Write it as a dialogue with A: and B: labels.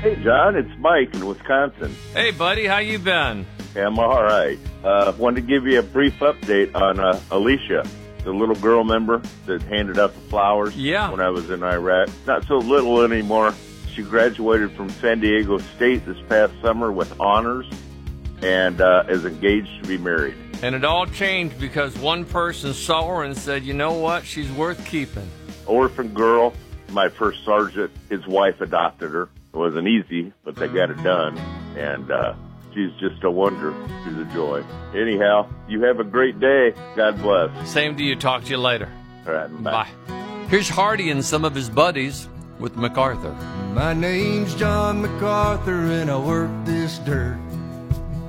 A: Hey, John, it's Mike in Wisconsin.
B: Hey, buddy, how you been?
A: Yeah, I'm all right. Wanted to give you a brief update on Alicia, the little girl member that handed out the flowers when I was in Iraq. Not so little anymore. She graduated from San Diego State this past summer with honors and is engaged to be married.
B: And it all changed because one person saw her and said, you know what, she's worth keeping.
A: Orphan girl. My first sergeant, his wife adopted her. It wasn't easy, but they got it done. And she's just a wonder. She's a joy. Anyhow, you have a great day. God bless.
B: Same to you. Talk to you later.
A: All right, bye.
B: Here's Hardy and some of his buddies with MacArthur.
C: My name's John MacArthur, and I work this dirt.